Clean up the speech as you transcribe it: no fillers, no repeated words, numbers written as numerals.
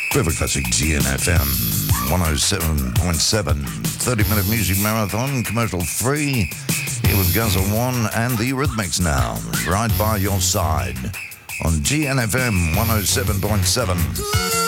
River Classic GNFM 107.7, 30-minute music marathon, commercial free. Here with Guzzle One and the Eurythmics now, right by your side on GNFM 107.7.